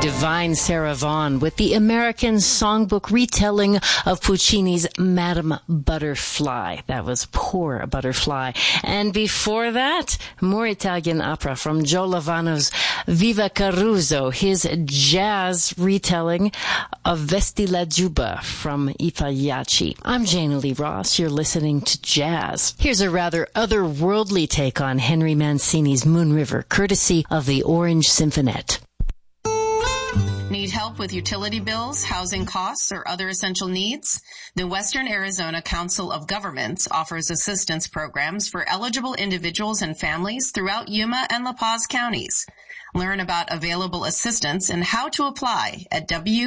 divine Sarah Vaughan with the American songbook retelling of Puccini's Madame Butterfly. That was Poor Butterfly. And before that, more Italian opera from Joe Lovano's Viva Caruso, his jazz retelling of Vesti la Giubba from I Pagliacci. I'm Jana Lee Ross. You're listening to Jazz. Here's a rather otherworldly take on Henry Mancini's Moon River, courtesy of the Orange Symphonette. Need help with utility bills, housing costs, or other essential needs? The Western Arizona Council of Governments offers assistance programs for eligible individuals and families throughout Yuma and La Paz counties. Learn about available assistance and how to apply at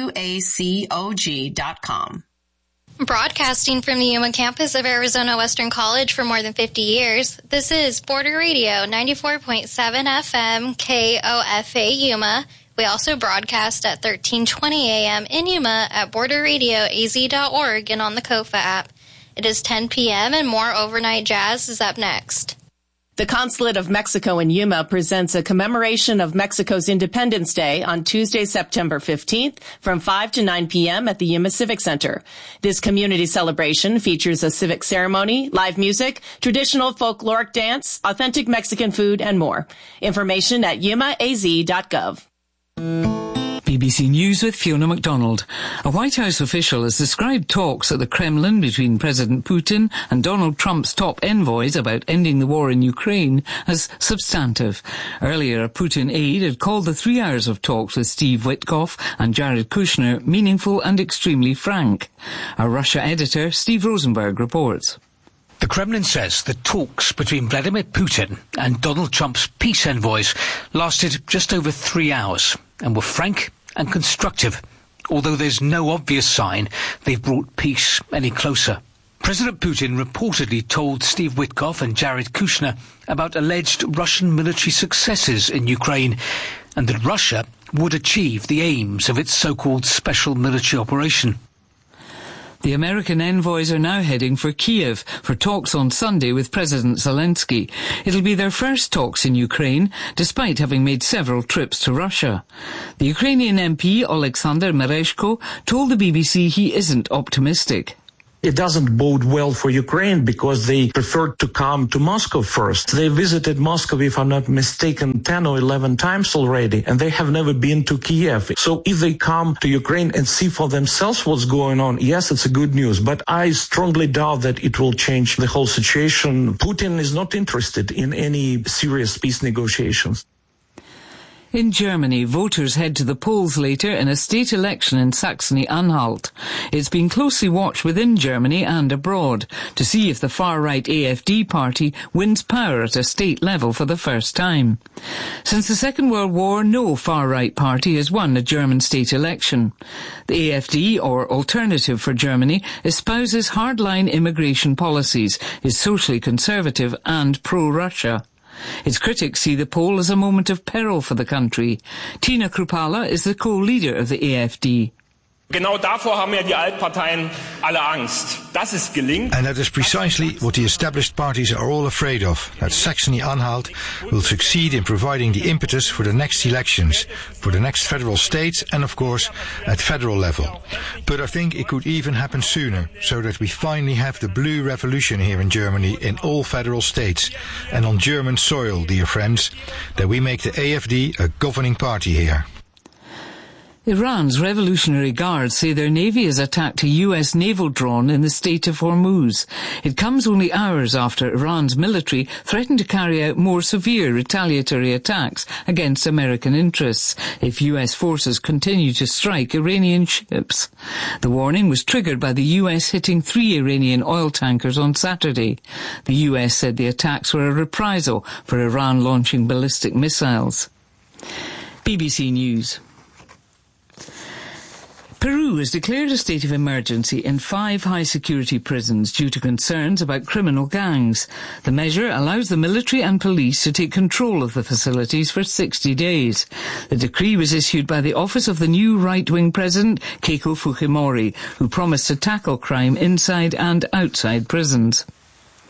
wacog.com. Broadcasting from the Yuma campus of Arizona Western College for more than 50 years, this is Border Radio 94.7 FM KOFA Yuma. We also broadcast at 1320 a.m. in Yuma at borderradioaz.org and on the KOFA app. It is 10 p.m. and more overnight jazz is up next. The Consulate of Mexico in Yuma presents a commemoration of Mexico's Independence Day on Tuesday, September 15th from 5 to 9 p.m. at the Yuma Civic Center. This community celebration features a civic ceremony, live music, traditional folkloric dance, authentic Mexican food, and more. Information at yumaaz.gov. BBC News with Fiona MacDonald. A White House official has described talks at the Kremlin between President Putin and Donald Trump's top envoys about ending the war in Ukraine as substantive. Earlier, a Putin aide had called the 3 hours of talks with Steve Witkoff and Jared Kushner meaningful and extremely frank. Our Russia editor, Steve Rosenberg, reports. The Kremlin says the talks between Vladimir Putin and Donald Trump's peace envoys lasted just over 3 hours and were frank and constructive, although there's no obvious sign they've brought peace any closer. President Putin reportedly told Steve Witkoff and Jared Kushner about alleged Russian military successes in Ukraine and that Russia would achieve the aims of its so-called special military operation. The American envoys are now heading for Kiev for talks on Sunday with President Zelensky. It'll be their first talks in Ukraine, despite having made several trips to Russia. The Ukrainian MP, Oleksandr Mereshko, told the BBC he isn't optimistic. It doesn't bode well for Ukraine because they preferred to come to Moscow first. They visited Moscow, if I'm not mistaken, 10 or 11 times already, and they have never been to Kiev. So if they come to Ukraine and see for themselves what's going on, yes, it's a good news. But I strongly doubt that it will change the whole situation. Putin is not interested in any serious peace negotiations. In Germany, voters head to the polls later in a state election in Saxony-Anhalt. It's been closely watched within Germany and abroad to see if the far-right AfD party wins power at a state level for the first time. Since the Second World War, no far-right party has won a German state election. The AfD, or Alternative for Germany, espouses hardline immigration policies, is socially conservative and pro-Russia. Its critics see the poll as a moment of peril for the country. Tina Krupala is the co-leader of the AfD. Genau davor haben ja die Altparteien alle Angst. Dass es gelingt. And that is precisely what the established parties are all afraid of, that Saxony-Anhalt will succeed in providing the impetus for the next elections, for the next federal states and of course at federal level. But I think it could even happen sooner, so that we finally have the blue revolution here in Germany in all federal states and on German soil, dear friends, that we make the AfD a governing party here. Iran's Revolutionary Guards say their navy has attacked a US naval drone in the Strait of Hormuz. It comes only hours after Iran's military threatened to carry out more severe retaliatory attacks against American interests if US forces continue to strike Iranian ships. The warning was triggered by the US hitting 3 Iranian oil tankers on Saturday. The US said the attacks were a reprisal for Iran launching ballistic missiles. BBC News. Peru has declared a state of emergency in 5 high-security prisons due to concerns about criminal gangs. The measure allows the military and police to take control of the facilities for 60 days. The decree was issued by the office of the new right-wing president, Keiko Fujimori, who promised to tackle crime inside and outside prisons.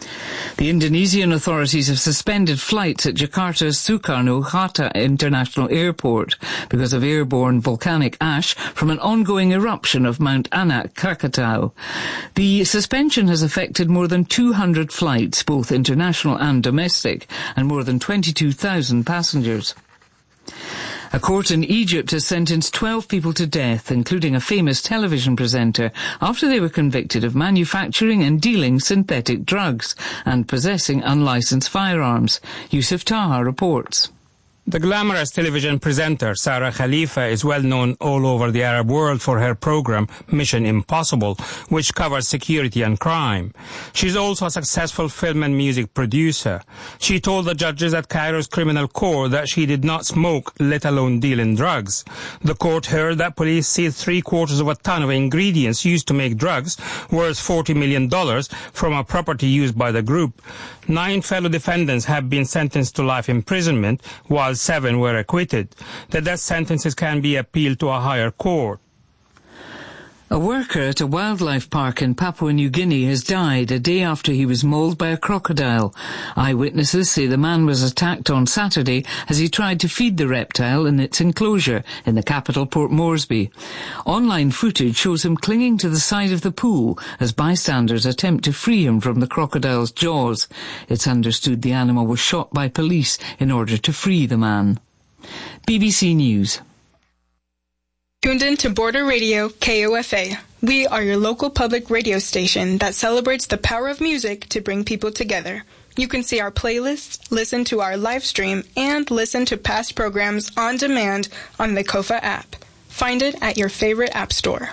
The Indonesian authorities have suspended flights at Jakarta's Soekarno-Hatta International Airport because of airborne volcanic ash from an ongoing eruption of Mount Anak Krakatau. The suspension has affected more than 200 flights, both international and domestic, and more than 22,000 passengers. A court in Egypt has sentenced 12 people to death, including a famous television presenter, after they were convicted of manufacturing and dealing synthetic drugs and possessing unlicensed firearms. Yusuf Taha reports. The glamorous television presenter Sarah Khalifa is well known all over the Arab world for her program Mission Impossible, which covers security and crime. She's also a successful film and music producer. She told the judges at Cairo's criminal court that she did not smoke, let alone deal in drugs. The court heard that police seized 3/4 of a ton of ingredients used to make drugs, worth $40 million, from a property used by the group. 9 fellow defendants have been sentenced to life imprisonment, while 7 were acquitted. The death sentences can be appealed to a higher court. A worker at a wildlife park in Papua New Guinea has died a day after he was mauled by a crocodile. Eyewitnesses say the man was attacked on Saturday as he tried to feed the reptile in its enclosure in the capital Port Moresby. Online footage shows him clinging to the side of the pool as bystanders attempt to free him from the crocodile's jaws. It's understood the animal was shot by police in order to free the man. BBC News. Tuned in to Border Radio KOFA. We are your local public radio station that celebrates the power of music to bring people together. You can see our playlists, listen to our live stream, and listen to past programs on demand on the KOFA app. Find it at your favorite app store.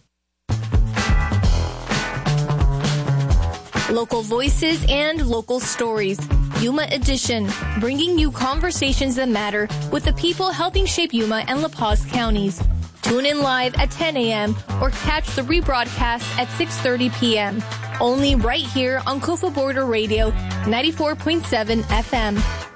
Local voices and local stories. Yuma Edition, bringing you conversations that matter with the people helping shape Yuma and La Paz counties. Tune in live at 10 a.m. or catch the rebroadcast at 6:30 p.m. Only right here on KOFA Border Radio 94.7 FM.